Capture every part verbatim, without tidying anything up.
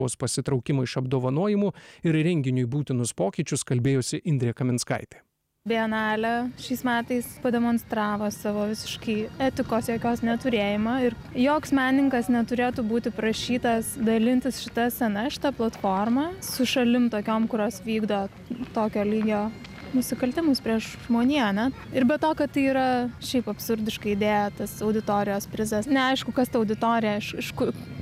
pasitraukimo iš apdovanojimų ir renginiui būtinus pokyčius kalbėjosi Indrė Kaminskaitė. Bienalė šiais metais pademonstravo savo visiškai etikos jokios neturėjimą ir joks menininkas neturėtų būti prašytas dalintis šitą sceną, šitą platformą su šalim tokiom, kurios vykdo tokio lygio nusikaltimus prieš žmoniją, ne? Ir be to, kad tai yra šiaip absurdiška idėja, tas auditorijos prizas. Neaišku, kas ta auditorija, iš, iš,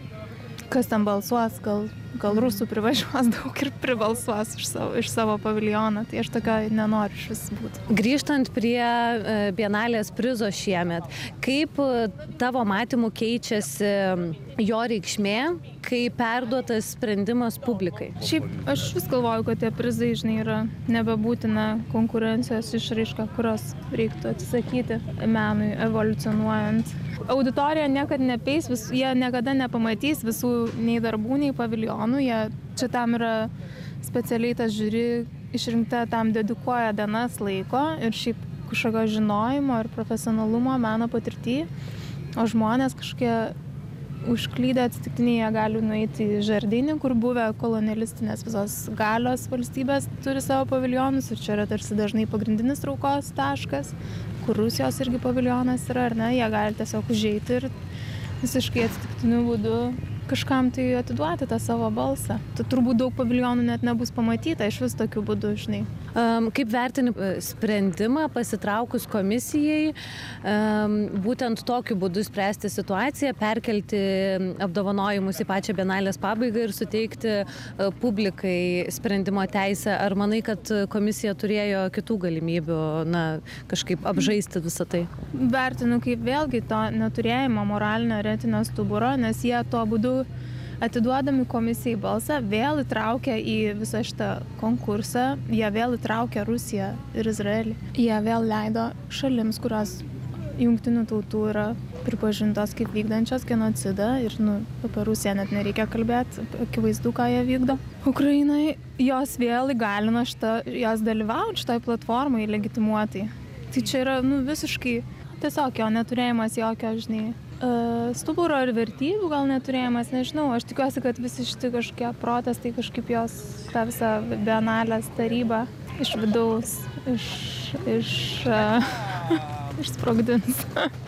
kas tam balsuos, gal, gal rusų privažiuos daug ir pribalsuos iš savo, iš savo paviljoną, tai aš tokio nenoriu iš vis būti. Grįžtant prie Bienalės prizo šiemet, kaip tavo matymų keičiasi jo reikšmė, kai perduotas sprendimas publikai? Šiaip aš vis galvoju, kad tie prizai, žinai, yra nebebūtina konkurencijos išraiška, kurios reiktų atsisakyti menui evoliucionuojant. Auditorija niekada nepeis, vis, jie niekada nepamatys visų nei darbų, nei paviljonų. Jie, čia tam yra specialiai tas žiūri išrinkta, tam dedikuoja dienas laiko ir šiaip kažkokio žinojimo ir profesionalumo meno patirtį. O žmonės kažkokie užklydę atsitiktiniai, jie gali nueiti į Žardinį, kur buvę kolonialistinės visos galios valstybės turi savo paviljonus ir čia yra tarsi dažnai pagrindinis traukos taškas, kur Rusijos irgi paviljonas yra, ar ne, jie gali tiesiog užeiti ir visiškai atsitiktiniu būdu kažkam tai atiduoti tą savo balsą. Tai turbūt daug paviljonų net nebus pamatyta iš vis tokiu būdu, žinai. Um, kaip vertini sprendimą pasitraukus komisijai, um, būtent tokiu būdu spręsti situaciją, perkelti apdovanojimus į pačią Bienalės pabaigą ir suteikti uh, publikai sprendimo teisę? Ar manai, kad komisija turėjo kitų galimybių, na, kažkaip apžaisti visą tai? Vertinu kaip vėlgi to neturėjimo moralinio ir etinio stuburo, nes jie tuo būdu atiduodami komisijai balsą, vėl įtraukia į visą šitą konkursą, jie vėl įtraukia Rusiją ir Izraelį. Jie vėl leido šalims, kurios jungtinių tautų yra pripažintos kaip vykdančios genocidą ir, nu, apie Rusiją net nereikia kalbėti, akivaizdu, ką jie vykdo. Ukrainai jos vėl įgalino šitą, jos dalyvauti šitoj platformai legitimuotai. Tai čia yra, nu, visiškai tiesiog jo neturėjimas jokio, žinai, stuburo ir vertybių gal neturėjimas, nežinau. Aš tikiuosi, kad visi šitie kažkokie protestai kažkaip jos tą visą Bienalės tarybą iš vidaus, iš, iš, uh, išsprogdins.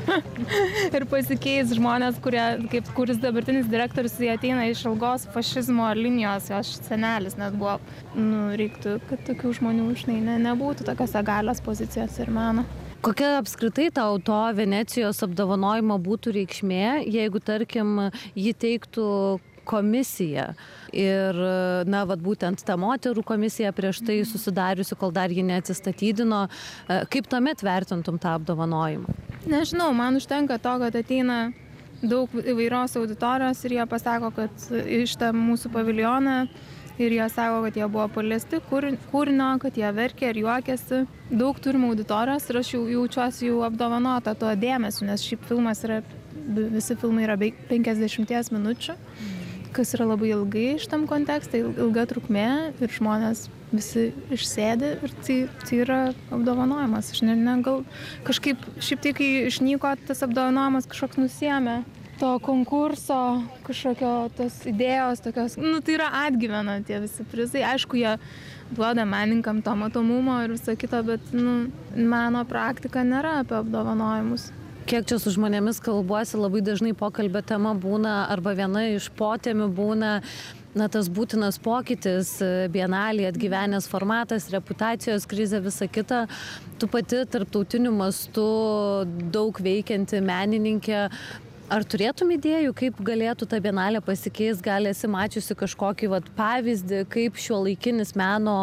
Ir pasikeis žmonės, kurie, kaip kuris dabartinis direktorius, jie ateina iš ilgos fašizmo linijos, jos senelis net buvo. Nu, reiktų, kad tokių žmonių, žinai, ne, nebūtų tokiose galios pozicijose ir meno. Kokia apskritai tau to Venecijos apdovanojimo būtų reikšmė, jeigu, tarkim, jį teiktų komisija ir, na, vat būtent ta moterų komisija prieš tai susidariusi, kol dar ji neatsistatydino, kaip tuomet vertintum tą apdovanojimą? Nežinau, man užtenka to, kad ateina daug įvairios auditorijos ir jie pasako, kad iš tą mūsų paviljoną ir jie sako, kad jie buvo paliesti kūrinio, kad jie verkė ir juokėsi. Daug turim auditorijos ir aš jau jaučiuosi jau apdovanota tuo dėmesiu, nes šiaip filmas yra, visi filmai yra beveik penkiasdešimties minučių, kas yra labai ilgai šitam kontekste, ilga trukmė ir žmonės visi išsėdi ir tai, tai yra apdovanojimas. Aš ne, ne, gal kažkaip, šiaip tai, kai išnyko tas apdovanojimas, kažkoks nusiėmė to konkurso, kažkokio tos idėjos, tokios, nu tai yra atgyvena tie visi prizai. Aišku, jie duoda menininkam to matomumo ir viso kito, bet, nu, meno praktika nėra apie apdovanojimus. Kiek čia su žmonėmis kalbuosi, labai dažnai pokalbio tema būna, arba viena iš potemių būna, na, tas būtinas pokytis, Bienalėje atgyvenęs formatas, reputacijos krizė, visa kita. Tu pati tarptautiniu mastu daug veikianti menininkė. Ar turėtum idėjų, kaip galėtų ta Bienalė pasikeis? Gal esi mačiusi kažkokį vat, pavyzdį, kaip šiuolaikinis meno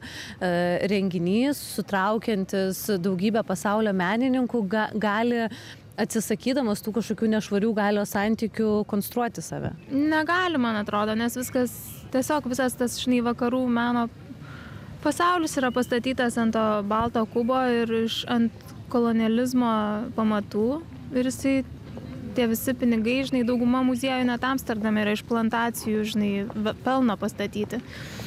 e, renginys, sutraukiantis daugybę pasaulio menininkų, ga, gali atsisakydamas tų kažkokių nešvarių galios santykių konstruoti save? Negali, man atrodo, nes viskas, tiesiog visas tas, žinai, vakarų meno pasaulis yra pastatytas ant to balto kubo ir iš ant kolonializmo pamatų ir jisai tie visi pinigai, žinai, dauguma muziejų net Amsterdame yra iš plantacijų, žinai, pelno pastatyti.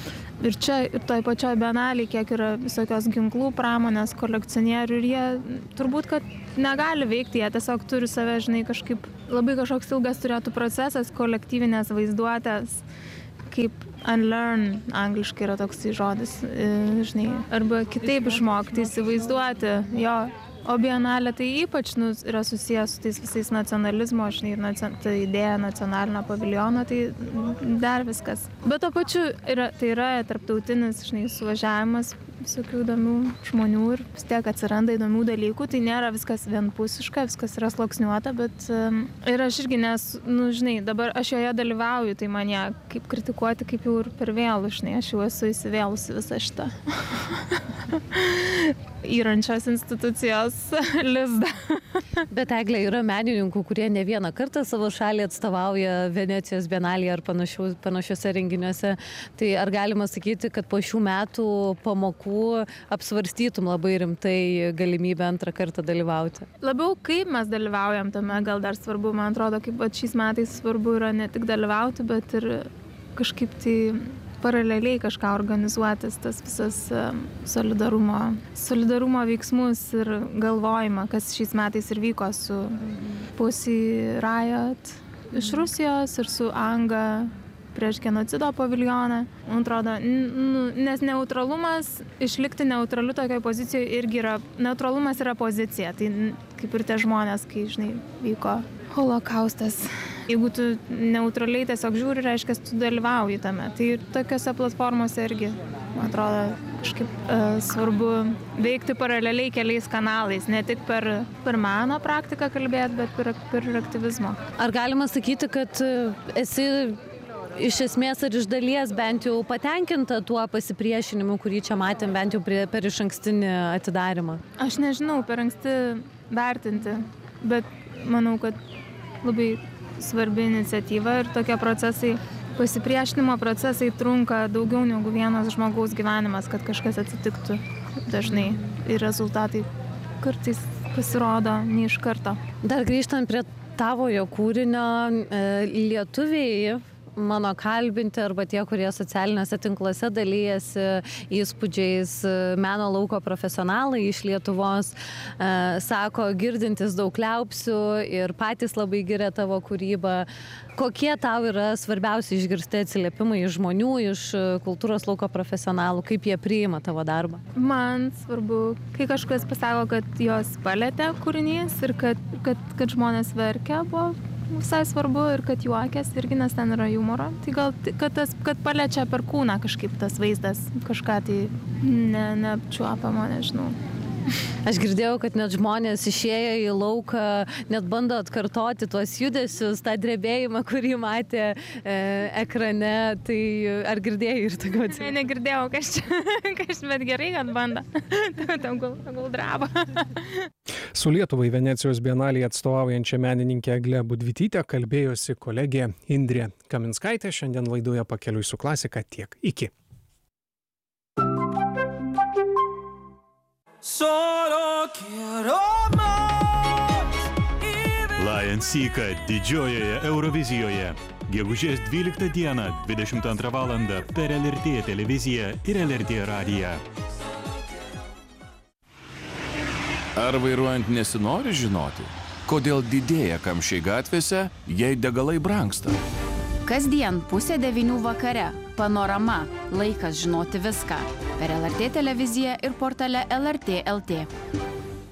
Ir čia, ir toj pačioj Bienalėj, kiek yra visokios ginklų pramonės, kolekcionierių, ir jie turbūt, kad negali veikti, jie tiesiog turi save, žinai, kažkaip labai kažkoks ilgas turėtų procesas kolektyvinės vaizduotės, kaip unlearn, angliškai yra toks žodis, žinai, arba kitaip išmokti, įsivaizduoti, jo. O bienalė tai ypač nu, yra susijęs su tais visais nacionalizmo, žinai, nacion, ta idėja nacionalinio paviljono, tai dar viskas. Bet to pačiu yra, tai yra tarptautinis, žinai, suvažiavimas visokių įdomių žmonių ir vis tiek atsiranda įdomių dalykų, tai nėra viskas vienpusiška, viskas yra sluoksniuota, bet um, ir aš irgi, nes, nu, žinai, dabar aš joje dalyvauju, tai man ją kaip kritikuoti, kaip jau ir per vėlų, žinai, aš jau esu įsivėlusi visą šitą įrančios institucijos lizdą. Bet Eglė, yra menininkų, kurie ne vieną kartą savo šalį atstovauja Venecijos bienalėje ar panašiu, panašiuose renginiuose. Tai ar galima sakyti, kad po šių metų pamokų apsvarstytum labai rimtai galimybę antrą kartą dalyvauti? Labiau kaip mes dalyvaujam tame, gal dar svarbu, man atrodo, kaip šiais metais svarbu yra ne tik dalyvauti, bet ir kažkaip tai paraleliai kažką organizuotis, tas visas solidarumo, solidarumo veiksmus ir galvojimą, kas šiais metais ir vyko su Pussy Riot iš Rusijos ir su Anga prieš genocido paviljoną. Man atrodo, nu, nes neutralumas, išlikti neutraliu tokioj pozicijoje irgi yra, neutralumas yra pozicija, tai kaip ir tie žmonės, kai, žinai, vyko holokaustas. Jeigu tu neutraliai tiesiog žiūri, reiškia, tu dalyvauji tame. Tai tokiose platformose irgi, man atrodo, kažkaip e, svarbu veikti paraleliai keliais kanalais, ne tik per, per meno praktiką kalbėti, bet per, per aktyvizmo. Ar galima sakyti, kad esi iš esmės ar iš dalies bent jau patenkinta tuo pasipriešinimu, kurį čia matėm bent jau prie, per išankstinį atidarimą? Aš nežinau, per anksti vertinti, bet manau, kad labai svarbi iniciatyva ir tokie procesai, pasipriešinimo procesai trunka daugiau negu vienas žmogaus gyvenimas, kad kažkas atsitiktų dažnai ir rezultatai kartais pasirodo ne iš karto. Dar grįžtant prie tavojo kūrinio, lietuviai mano kalbinti arba tie, kurie socialiniuose tinkluose dalyjasi įspūdžiais, meno lauko profesionalai iš Lietuvos, e, sako, girdintis daug liaupsių ir patys labai giria tavo kūrybą. Kokie tau yra svarbiausi išgirsti atsiliepimai iš žmonių, iš kultūros lauko profesionalų, kaip jie priima tavo darbą? Man svarbu, kai kažkas pasako, kad jos palėtė kūrinys ir kad, kad, kad žmonės verkia, buvo visai svarbu ir kad juokės irgi, nes ten yra humoro. Tai gal, kad, tas, kad paliečia per kūną kažkaip tas vaizdas, kažką tai ne, neapčiuopamo, nežinau. Aš girdėjau, kad net žmonės išėję į lauką, net bando atkartoti tuos judesius, tą drebėjimą, kurį matė e, ekrane. Tai ar girdėjai ir tokių atsitikimų? Ne, negirdėjau, kas čia, kas, bet gerai, kad bando. Tam gal, gal draba. Su Lietuvai Venecijos bienalėje atstovaujančia menininkė Eglė Budvytytė kalbėjosi kolegė Indrė Kaminskaitė. Šiandien laidoje Pakeliui su klasika tiek. Iki. Solo quiero más. Lion Seeka didžiojoje Eurovizijoje. Gegužės dvyliktą dieną, dvidešimt antrą valandą per L R T televiziją ir L R T radiją. Ar vairuojant nesinori žinoti, kodėl didėja kamščiai gatvėse, jei degalai brangsta? Kasdien pusė devynių vakare. Panorama. Laikas žinoti viską. Per L R T televiziją ir portale L R T L T.